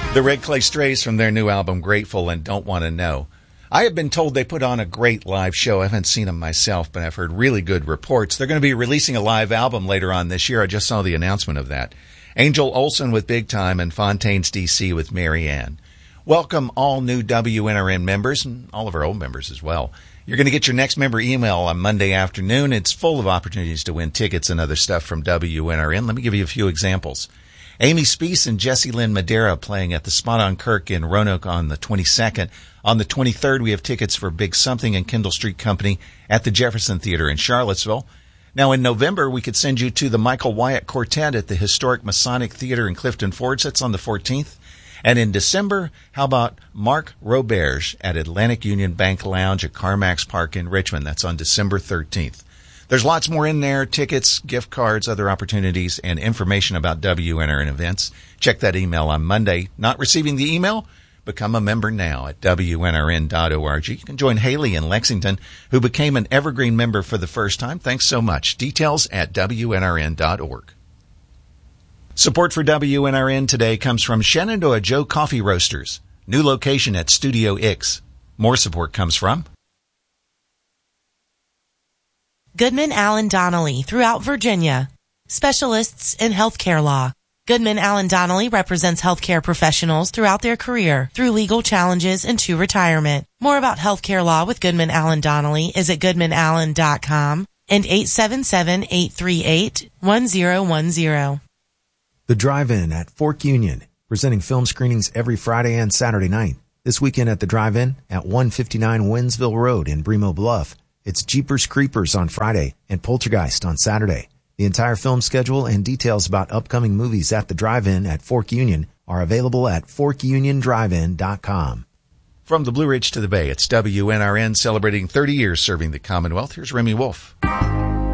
The Red Clay Strays from their new album, Grateful and Don't Want to Know. I have been told they put on a great live show. I haven't seen them myself, but I've heard really good reports. They're going to be releasing a live album later on this year. I just saw the announcement of that. Angel Olsen with Big Time and Fontaines DC with Mary Ann. Welcome all new WNRN members and all of our old members as well. You're going to get your next member email on Monday afternoon. It's full of opportunities to win tickets and other stuff from WNRN. Let me give you a few examples. Amy Speece and Jessie Lynn Madera playing at the Spot on Kirk in Roanoke on the 22nd. On the 23rd, we have tickets for Big Something and Kendall Street Company at the Jefferson Theater in Charlottesville. Now, in November, we could send you to the Michael Wyatt Quartet at the Historic Masonic Theater in Clifton Forge. That's on the 14th. And in December, how about Mark Roberge at Atlantic Union Bank Lounge at Carmax Park in Richmond? That's on December 13th. There's lots more in there, tickets, gift cards, other opportunities, and information about WNRN events. Check that email on Monday. Not receiving the email? Become a member now at WNRN.org. You can join Haley in Lexington, who became an Evergreen member for the first time. Thanks so much. Details at WNRN.org. Support for WNRN today comes from Shenandoah Joe Coffee Roasters. New location at Studio X. More support comes from Goodman Allen Donnelly throughout Virginia. Specialists in healthcare law. Goodman Allen Donnelly represents healthcare professionals throughout their career through legal challenges and to retirement. More about healthcare law with Goodman Allen Donnelly is at goodmanallen.com and 877-838-1010. The Drive-In at Fork Union, presenting film screenings every Friday and Saturday night. This weekend at the Drive-In at 159 Winsville Road in Bremo Bluff. It's Jeepers Creepers on Friday and Poltergeist on Saturday. The entire film schedule and details about upcoming movies at the Drive-In at Fork Union are available at forkuniondrivein.com. From the Blue Ridge to the Bay, it's WNRN celebrating 30 years serving the Commonwealth. Here's Remy Wolf.